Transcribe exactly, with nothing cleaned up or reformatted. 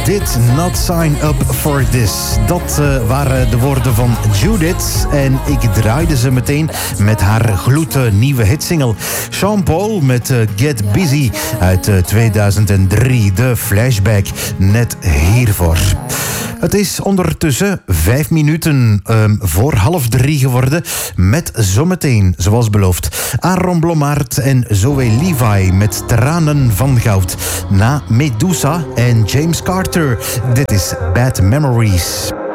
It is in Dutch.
Did not sign up for this. Dat uh, waren de woorden van Judith. En ik draaide ze meteen met haar gloednieuwe hitsingle. Sean Paul met uh, Get Busy uit uh, tweeduizend drie. De flashback net hiervoor. Het is ondertussen vijf minuten um, voor half drie geworden. Met zometeen, zoals beloofd, Aaron Blommaert en Zoe Levi met Tranen van Goud. Na Medusa en James Carter. Dit is Bad Memories.